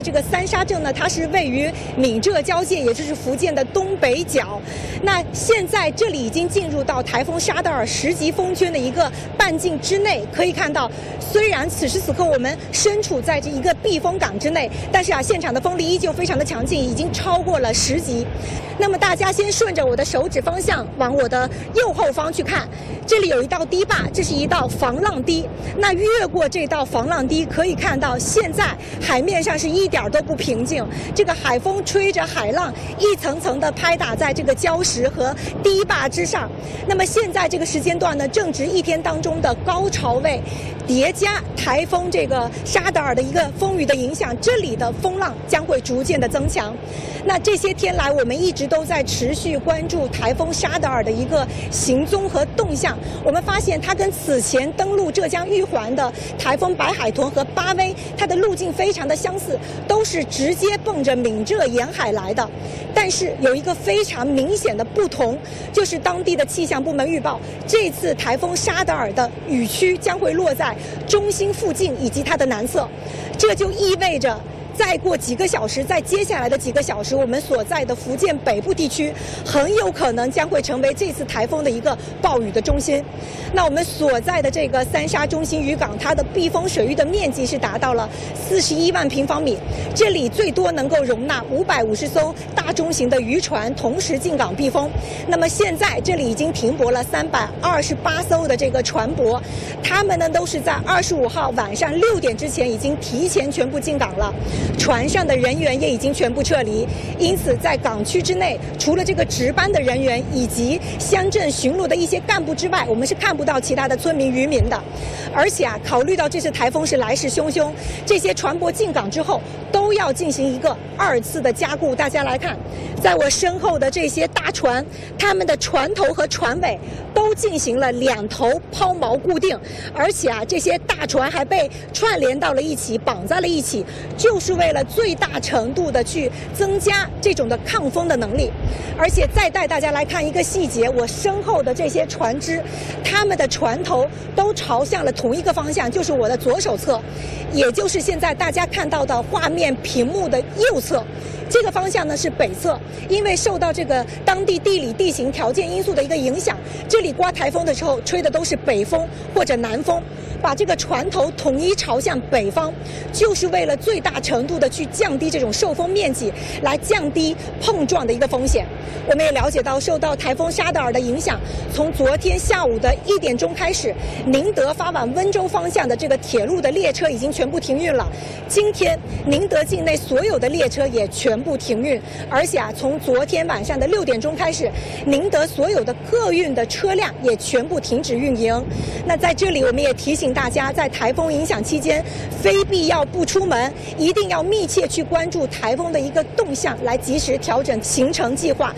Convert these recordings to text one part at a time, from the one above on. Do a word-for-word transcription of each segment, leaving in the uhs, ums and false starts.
这个三沙镇呢，它是位于闽浙交界，也就是福建的东北角。那现在这里已经进入到台风沙德尔十级风圈的一个半径之内。可以看到，虽然此时此刻我们身处在这一个避风港之内，但是啊，现场的风力依旧非常的强劲，已经超过了十级。那么大家先顺着我的手指方向往我的右后方去看，这里有一道堤坝，这是一道防浪堤。那越过这道防浪堤，可以看到现在海面上是一点都不平静，这个海风吹着海浪一层层的拍打在这个礁石和堤坝之上。那么现在这个时间段呢，正值一天当中的高潮位，叠加台风这个沙德尔的一个风雨的影响，这里的风浪将会逐渐的增强。那这些天来，我们一直都在持续关注台风沙德尔的一个行踪和动向。我们发现它跟此前登陆浙江玉环的台风白海豚和巴威，它的路径非常的相似，都是直接奔着闽浙沿海来的。但是有一个非常明显的不同，就是当地的气象部门预报，这次台风沙德尔的雨区将会落在中心附近以及它的南侧，这就意味着再过几个小时，在接下来的几个小时，我们所在的福建北部地区很有可能将会成为这次台风的一个暴雨的中心。那我们所在的这个三沙中心渔港，它的避风水域的面积是达到了四十一万平方米，这里最多能够容纳五百五十艘大中型的渔船同时进港避风。那么现在这里已经停泊了三百二十八艘的这个船舶，他们呢都是在二十五号晚上六点之前已经提前全部进港了。船上的人员也已经全部撤离，因此在港区之内，除了这个值班的人员以及乡镇巡逻的一些干部之外，我们是看不到其他的村民渔民的。而且啊，考虑到这次台风是来势汹汹，这些船舶进港之后都要进行一个二次的加固。大家来看，在我身后的这些大船，他们的船头和船尾都进行了两头抛锚固定，而且啊，这些大船还被串联到了一起，绑在了一起，就是为了最大程度的去增加这种的抗风的能力。而且再带大家来看一个细节，我身后的这些船只，他们的船头都朝向了同一个方向，就是我的左手侧，也就是现在大家看到的画面屏幕的右侧。这个方向呢是北侧，因为受到这个当地地理地形条件因素的一个影响，这里刮台风的时候吹的都是北风或者南风，把这个船头统一朝向北方，就是为了最大程度的去降低这种受风面积，来降低碰撞的一个风险。我们也了解到，受到台风沙德尔的影响，从昨天下午的一点钟开始，宁德发往温州方向的这个铁路的列车已经全部停运了。今天宁德境内所有的列车也全部停运，而且啊，从昨天晚上的六点钟开始，宁德所有的客运的车辆也全部停止运营。那在这里，我们也提醒大家，在台风影响期间，非必要不出门，一定要密切去关注台风的一个动向，来及时调整行程计划。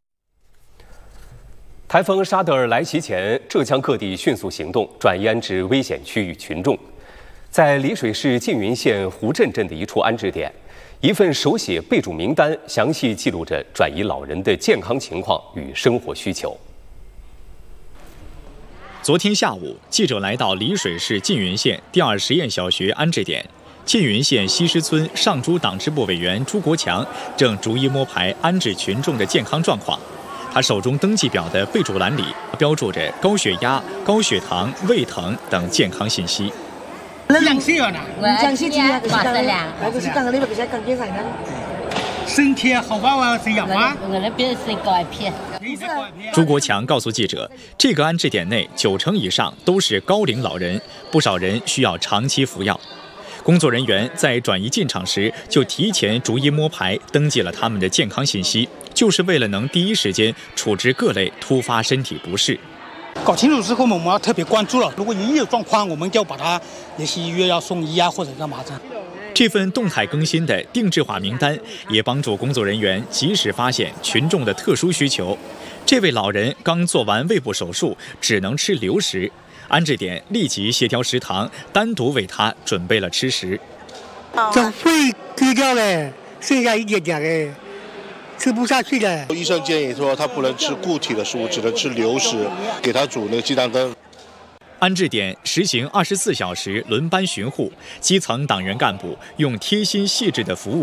台风沙德尔来袭前，浙江各地迅速行动，转移安置危险区域群众。在丽水市缙云县湖镇镇的一处安置点，一份手写备注名单详细记录着转移老人的健康情况与生活需求。 昨天下午，记者来到丽水市缙云县第二实验小学安置点，缙云县西施村上珠党支部委员朱国强正逐一摸排安置群众的健康状况。他手中登记表的备注栏里标注着高血压、高血糖、胃疼等健康信息。 降血压呢？降血压是干的，那个是干的，那个是干健康的。身体好不好？谁养啊？我那边是高一片。 朱国强告诉记者，这个安置点内九成以上都是高龄老人，不少人需要长期服药。工作人员在转移进场时就提前逐一摸排登记了他们的健康信息，就是为了能第一时间处置各类突发身体不适。 搞清楚之后，我们要特别关注了。如果一有状况，我们就把他联系医院要送医啊，或者干嘛的。 这份动态更新的定制化名单也帮助工作人员及时发现群众的特殊需求。这位老人刚做完胃部手术，只能吃流食。安置点立即协调食堂，单独为他准备了吃食。 这胃割掉了，剩下一点点嘞，吃不下去了。 医生建议说他不能吃固体的食物，只能吃流食，给他煮那个鸡蛋羹。 安置点实行二十四小时轮班巡护，基层党员干部用贴心细致的服务